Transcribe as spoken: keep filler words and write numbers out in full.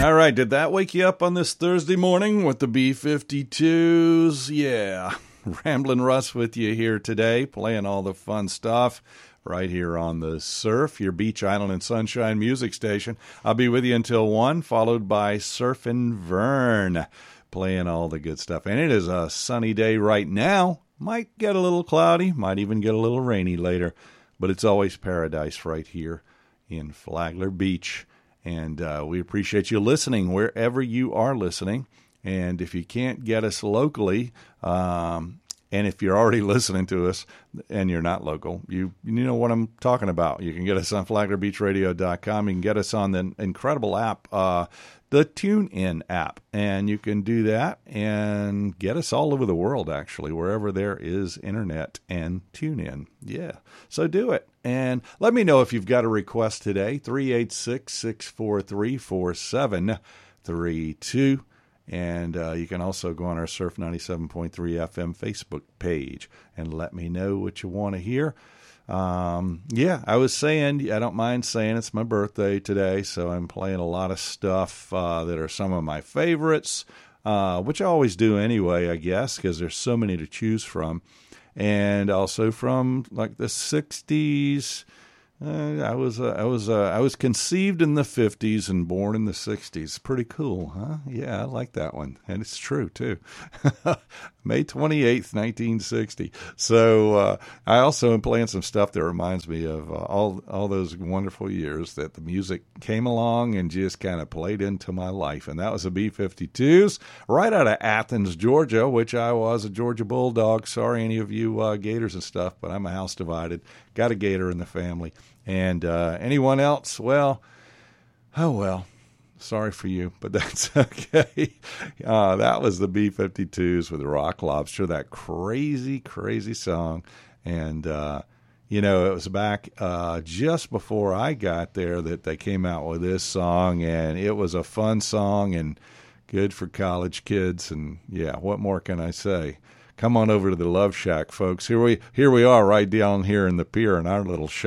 All right, did that wake you up on this Thursday morning with the B fifty-twos? Yeah, Ramblin' Russ with you here today, playing all the fun stuff right here on the Surf, your Beach Island and Sunshine music station. I'll be with you until one, followed by Surfin' Vern, playing all the good stuff. And it is a sunny day right now. Might get a little cloudy, might even get a little rainy later, but it's always paradise right here in Flagler Beach. And uh, we appreciate you listening wherever you are listening. And if you can't get us locally, um, and if you're already listening to us and you're not local, you you know what I'm talking about. You can get us on flagler beach radio dot com. You can get us on the incredible app, uh, the TuneIn app. And you can do that and get us all over the world, actually, wherever there is internet and TuneIn. Yeah, so do it. And let me know if you've got a request today, three eight six, six four three, four seven three two. And uh, you can also go on our Surf ninety-seven point three F M Facebook page and let me know what you want to hear. Um, yeah, I was saying, I don't mind saying it's my birthday today, so I'm playing a lot of stuff uh, that are some of my favorites, uh, which I always do anyway, I guess, because there's so many to choose from. And also from like the sixties. Uh, I was uh, I was uh, I was conceived in the fifties and born in the sixties. Pretty cool, huh? Yeah, I like that one, and it's true too. May twenty-eighth, nineteen sixty. So uh, I also am playing some stuff that reminds me of uh, all all those wonderful years that the music came along and just kind of played into my life, and that was the B fifty-twos right out of Athens, Georgia, which I was a Georgia Bulldog. Sorry, any of you uh, Gators and stuff, but I'm a house divided. Got a Gator in the family. And uh, anyone else, well, oh well, sorry for you, but that's okay. Uh, that was the B fifty-twos with Rock Lobster, that crazy, crazy song. And, uh, you know, it was back uh, just before I got there that they came out with this song, and it was a fun song and good for college kids. And, yeah, what more can I say? Come on over to the Love Shack, folks. Here we here we are right down here in the pier in our little shack.